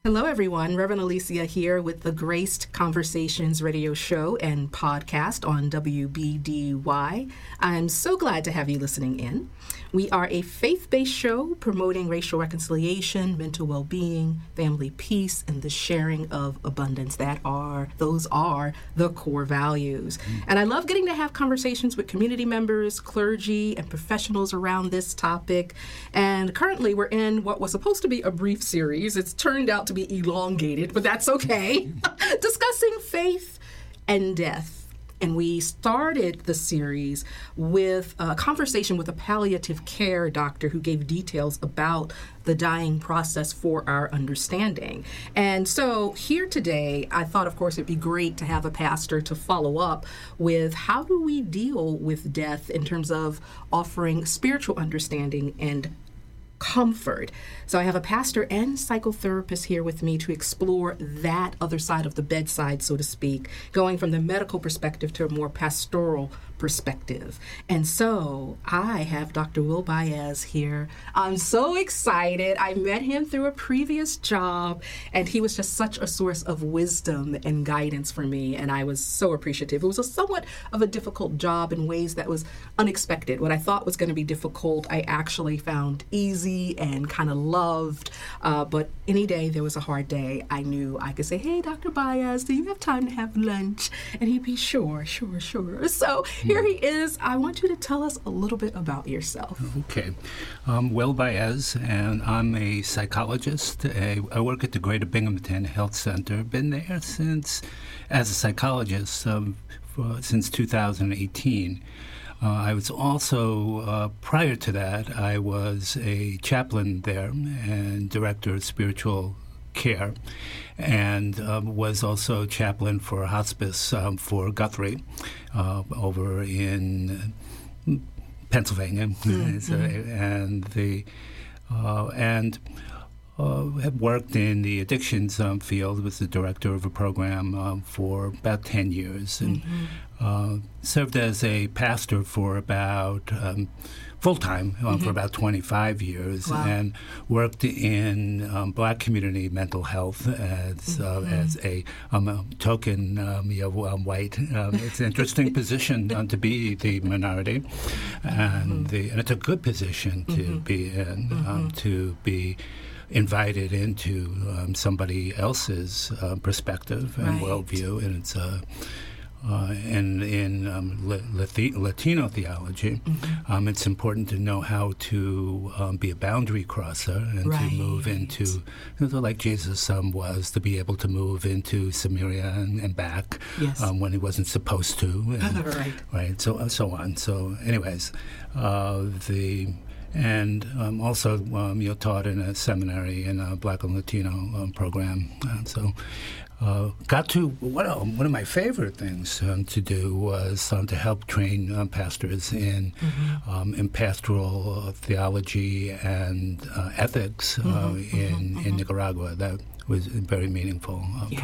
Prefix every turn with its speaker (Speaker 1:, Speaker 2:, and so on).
Speaker 1: Hello, everyone. Reverend Alicia here with the Graced Conversations radio show and podcast on WBDY. I'm so glad to have you listening in. We are a faith-based show promoting racial reconciliation, mental well-being, family peace, and the sharing of abundance. Those are the core values. And I love getting to have conversations with community members, clergy, and professionals around this topic. And currently we're in what was supposed to be a brief series. It's turned out to be elongated, but that's okay. Discussing faith and death. And we started the series with a conversation with a palliative care doctor who gave details about the dying process for our understanding. And so here today, I thought, of course, it'd be great to have a pastor to follow up with how do we deal with death in terms of offering spiritual understanding and comfort. So I have a pastor and psychotherapist here with me to explore that other side of the bedside, so to speak, going from the medical perspective to a more pastoral perspective. And so I have Dr. Will Baez here. I'm so excited. I met him through a previous job, and he was just such a source of wisdom and guidance for me, and I was so appreciative. It was a somewhat of a difficult job in ways that was unexpected. What I thought was going to be difficult, I actually found easy and kind of loved, but any day there was a hard day, I knew I could say, hey, Dr. Baez, do you have time to have lunch? And he'd be, sure. So here he is. I want you to tell us a little bit about yourself.
Speaker 2: Okay. Will Baez, and I'm a psychologist. I work at the Greater Binghamton Health Center. Been there as a psychologist since 2018. I was also, prior to that, I was a chaplain there and director of spiritual care, and was also chaplain for hospice for Guthrie over in Pennsylvania, have worked in the addictions field. Was the director of a program for about 10 years, and served as a pastor for about full-time for about 25 years. Wow. And worked in Black community mental health as a token white. It's an interesting position to be the minority, and it's a good position to be in, to be invited into somebody else's perspective and worldview, and it's in Latino theology, it's important to know how to be a boundary crosser and to move into, like Jesus was, to be able to move into Samaria and back when he wasn't supposed to, and, so on. So, anyways, and also taught in a seminary in a Black and Latino program. Got to one of my favorite things to do was to help train pastors in pastoral theology and ethics in Nicaragua. That was very meaningful